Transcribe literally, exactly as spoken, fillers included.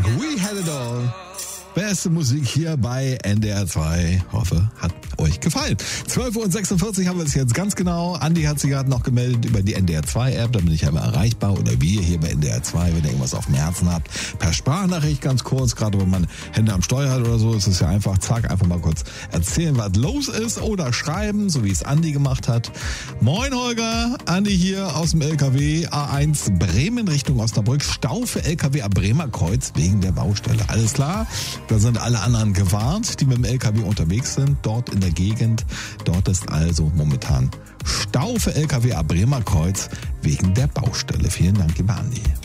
We had it all. Beste Musik hier bei N D R zwei. Hoffe, hat euch gefallen. zwölf Uhr sechsundvierzig haben wir es jetzt ganz genau. Andi hat sich gerade noch gemeldet über die N D R zwei App. Da bin ich ja immer erreichbar. Oder wir hier bei N D R zwei, wenn ihr irgendwas auf dem Herzen habt. Per Sprachnachricht ganz kurz. Gerade wenn man Hände am Steuer hat oder so, ist es ja einfach, zack, einfach mal kurz erzählen, was los ist. Oder schreiben, so wie es Andi gemacht hat. Moin Holger, Andi hier aus dem L K W. A eins Bremen Richtung Osnabrück. Stau für L K W am Bremer Kreuz wegen der Baustelle. Alles klar? Da sind alle anderen gewarnt, die mit dem L K W unterwegs sind, dort in der Gegend. Dort ist also momentan Stau für L K W am Bremer Kreuz wegen der Baustelle. Vielen Dank, lieber Andi.